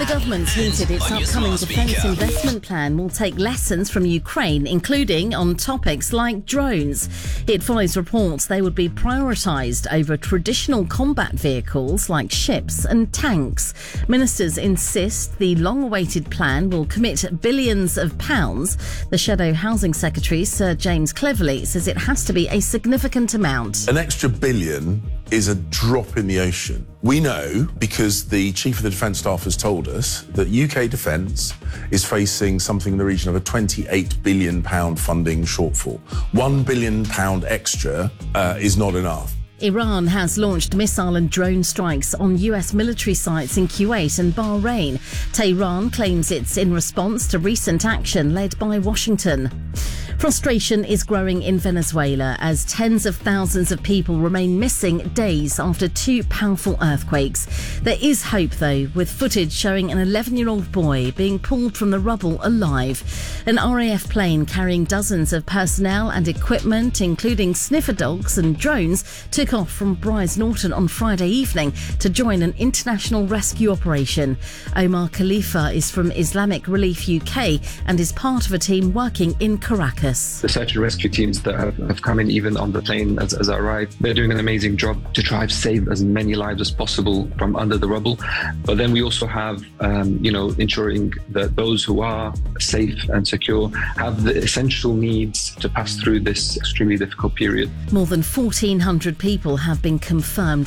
government's hinted its upcoming defence investment plan will take lessons from Ukraine, including on topics like drones. It follows reports they would be prioritised over traditional combat vehicles like ships and tanks. Ministers insist the long-awaited plan will commit billions of pounds. The Shadow Housing Secretary, Sir James Cleverly, says it has to be a significant amount. An extra billion is a drop in the ocean. We know, because the Chief of the Defence Staff has told us, that UK Defence is facing something in the region of a £28 billion funding shortfall. £1 billion extra is not enough. Iran has launched missile and drone strikes on US military sites in Kuwait and Bahrain. Tehran claims it's in response to recent action led by Washington. Frustration is growing in Venezuela as tens of thousands of people remain missing days after two powerful earthquakes. There is hope, though, with footage showing an 11-year-old boy being pulled from the rubble alive. An RAF plane carrying dozens of personnel and equipment, including sniffer dogs and drones, took off from Brize Norton on Friday evening to join an international rescue operation. Omar Khalifa is from Islamic Relief UK and is part of a team working in Caracas. The search and rescue teams that have come in, even on the plane as I arrived, they're doing an amazing job to try to save as many lives as possible from under the rubble. But then we also have, ensuring that those who are safe and secure have the essential needs to pass through this extremely difficult period. More than 1,400 people have been confirmed